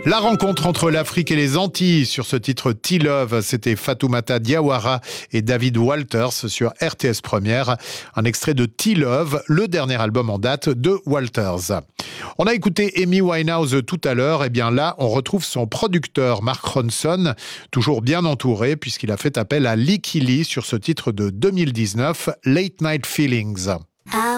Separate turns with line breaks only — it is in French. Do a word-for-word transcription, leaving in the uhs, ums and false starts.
La rencontre entre l'Afrique et les Antilles sur ce titre T-Love, c'était Fatoumata Diawara et David Walters sur R T S Première. Un extrait de T-Love, le dernier album en date de Walters. On a écouté Amy Winehouse tout à l'heure, et bien là, on retrouve son producteur Mark Ronson, toujours bien entouré puisqu'il a fait appel à Licky Lee sur ce titre de deux mille dix-neuf, Late Night Feelings.